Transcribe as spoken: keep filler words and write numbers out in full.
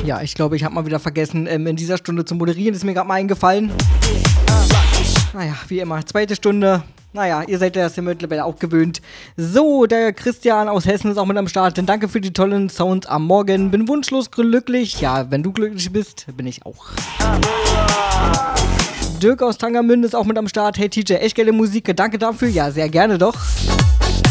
Ja, ich glaube, ich habe mal wieder vergessen, ähm, in dieser Stunde zu moderieren. Ist mir gerade mal eingefallen. Naja, wie immer, zweite Stunde. Naja, ihr seid ja das ja mittlerweile auch gewöhnt. So, der Christian aus Hessen ist auch mit am Start. Denn danke für die tollen Sounds am Morgen. Bin wunschlos glücklich. Ja, wenn du glücklich bist, bin ich auch. Dirk aus Tangermünde ist auch mit am Start. Hey T J, echt geile Musik. Danke dafür. Ja, sehr gerne doch.